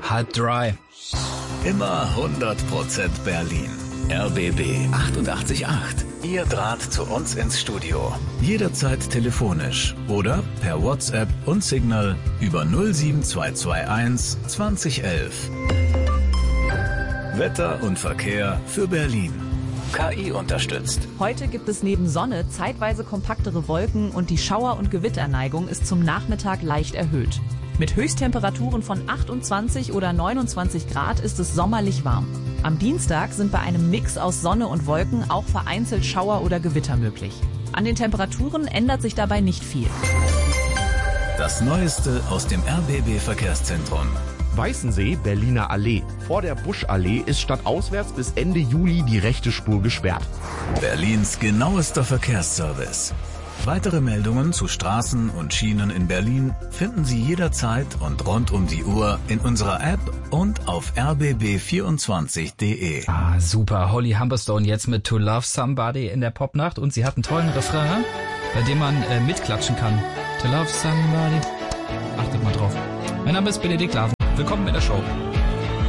halb dry. Immer 100% Berlin. RBB 88.8. Ihr Draht zu uns ins Studio. Jederzeit telefonisch oder per WhatsApp und Signal über 07221 2011. Wetter und Verkehr für Berlin. KI unterstützt. Heute gibt es neben Sonne zeitweise kompaktere Wolken und die Schauer- und Gewitterneigung ist zum Nachmittag leicht erhöht. Mit Höchsttemperaturen von 28 oder 29 Grad ist es sommerlich warm. Am Dienstag sind bei einem Mix aus Sonne und Wolken auch vereinzelt Schauer oder Gewitter möglich. An den Temperaturen ändert sich dabei nicht viel. Das Neueste aus dem RBB-Verkehrszentrum. Weißensee, Berliner Allee. Vor der Buschallee ist stadtauswärts bis Ende Juli die rechte Spur gesperrt. Berlins genauester Verkehrsservice. Weitere Meldungen zu Straßen und Schienen in Berlin finden Sie jederzeit und rund um die Uhr in unserer App und auf rbb24.de. Ah, super. Holly Humberstone jetzt mit To Love Somebody in der Popnacht und sie hat einen tollen Refrain, bei dem man mitklatschen kann. To Love Somebody. Achtet mal drauf. Mein Name ist Benedikt Laven. Willkommen in der Show.